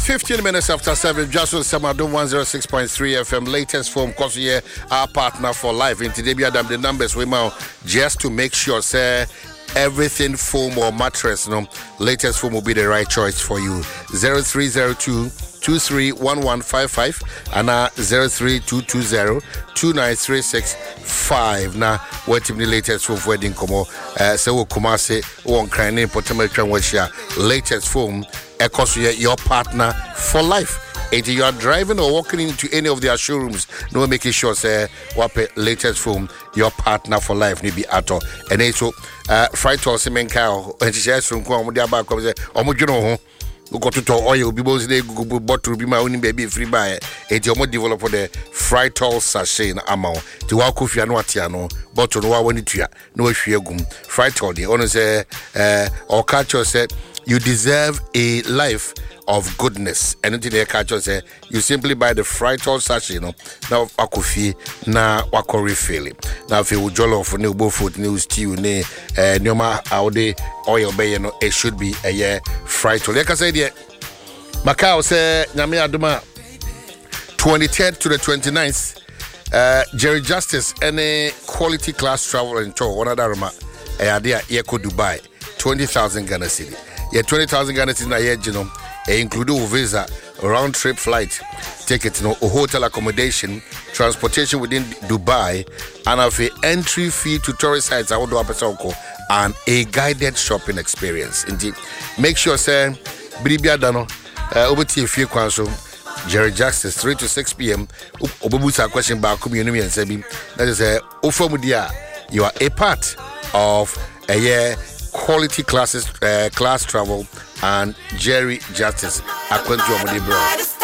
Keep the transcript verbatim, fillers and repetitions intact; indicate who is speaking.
Speaker 1: fifteen minutes after seven, just with Samadon one oh six point three F M, latest form, because here our partner for life. In today, we have the numbers we now just to make sure, say, everything foam or mattress, no, latest form will be the right choice for you. zero three zero two two three one one five five and uh, zero three two two zero two nine three six five. Now, what in the latest form wedding come uh so come say one crying in Potomac which your latest form because your partner for life. If you are driving or walking into any of their showrooms, no making sure say what latest form your partner for life need be at all. And so uh fright or cement cow and she says from come their back come say omo we got to talk oil people say go bottle be my own baby free buy it you more develop for the Frytol sachet na amount to wa kofi anu atia no bottle no wa woni tua no ahwie gum Frytol dey ono say uh or catch you say you deserve a life of goodness. And until they catch us, say you simply buy the Frytol sachet, you know. Now wakofi na wako refill. Now if you jollof new both food new stew ne uh nyoma aude oil bay, you know, it should be a year Frytol. Like I said, yeah, Macau say nyame aduma twenty-third to the twenty-ninth. Uh, Jerry Justice any quality class travel and tour one other roma eh idea Yeko Dubai twenty thousand Ghana cedi. Yeah, twenty thousand Ghana cedi na year, you know. Include a visa, round trip flight ticket, you know, a hotel accommodation, transportation within Dubai, and have an entry fee to tourist sites and a guided shopping experience. Indeed, make sure, say, Bribia Dano, over to a few council, Jerry Justice, three to six p.m. Obubusa question about community and Sebi. That is a Ufomudia. You are a part of a year quality classes, uh, class travel. And Jerry Justice, I can't do